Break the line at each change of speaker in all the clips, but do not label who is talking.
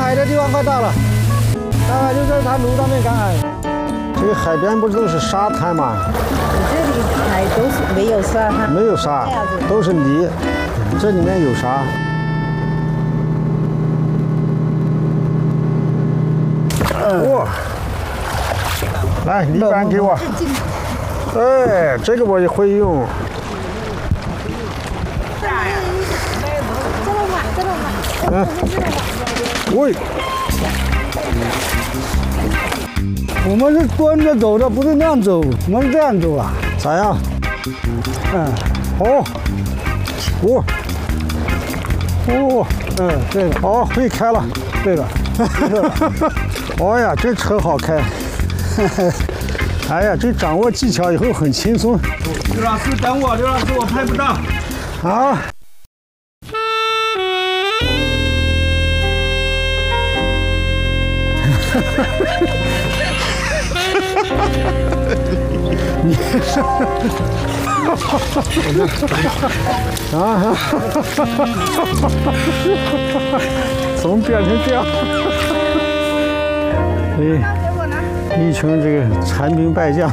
海的地方快到了，大概就在它路上面赶海。这个海边不是都是沙滩吗？
这里海都是没有沙，
没有沙，都是泥。这里面有沙。哇！来，泥板给我。哎，这个我也会用。喂，我们是蹲着走的，不是那样走，我们是这样走啊。咋样？这个，会开了，这个，哦呀，这车好开。哎呀，这掌握技巧以后很轻松。刘老师等我，刘老师我拍不到。好。你怎么变成这样？一群这个残兵败将。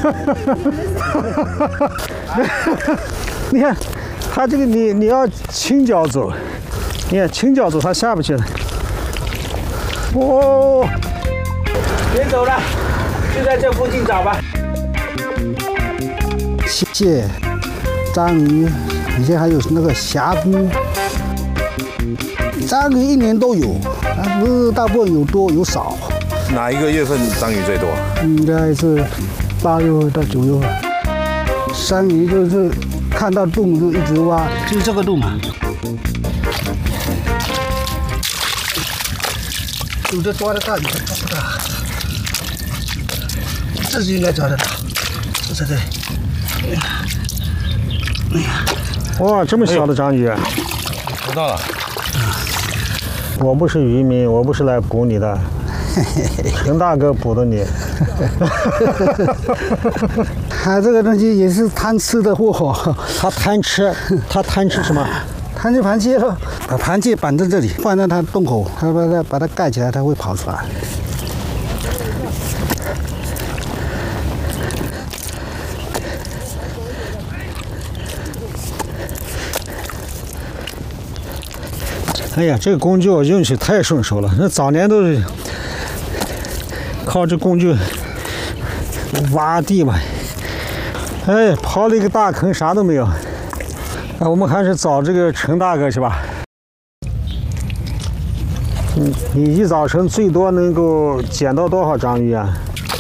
你看，他这个你要轻脚走，你看轻脚走，他下不去了。哦，别走了，就在这附近找吧。蟹、章鱼，以前还有那个虾菇。章鱼一年都有，但是大部分有多有少。
哪一个月份章鱼最多？
应该是8月到9月份。章鱼就是看到洞就一直挖，就是这个洞嘛。有的抓得到，有的抓不到。这就应该抓得到，就在这里。哎呀，哇，这么小的章鱼！
捕到了。
我不是渔民，我不是来捕你的。陈大哥捕的你。他这个东西也是贪吃的货。他贪吃什么？贪吃螃蟹了。把螃蟹绑在这里，放在它洞口，它把它盖起来，它会跑出来。哎呀，这个工具我用起太顺手了。那早年都是靠这工具挖地嘛。哎，刨了一个大坑，啥都没有。那我们还是找这个陈大哥去吧。你一早晨最多能够捡到多少章鱼啊？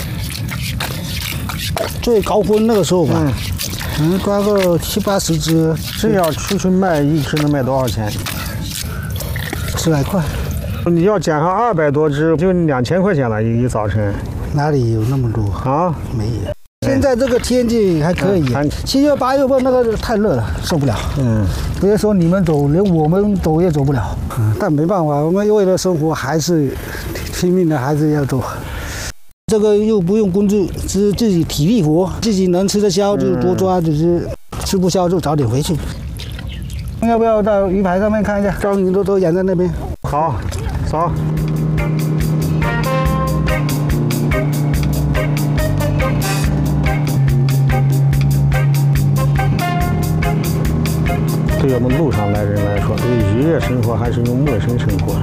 最高峰那个时候吧，能抓个70、80只。这要出去卖，一只能卖多少钱？10来块。你要捡上200多只，就2000块钱了，一早晨。哪里有那么多啊？没有。现在这个天气还可以，7月8月份那个太热了，受不了。别说你们走，连我们走也走不了。但没办法，我们为了生活还是拼命的，还是要做。这个又不用工具，是自己体力活，自己能吃得消就多抓，只是吃不消就早点回去。要不要到鱼排上面看一下？章鱼都养在那边。好，走。对我们路上来人来说，对渔业生活还是用陌生生活。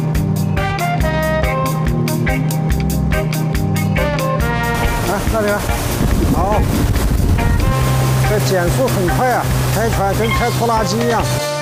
来，那里，好，这减速很快啊，开船跟开拖拉机一样。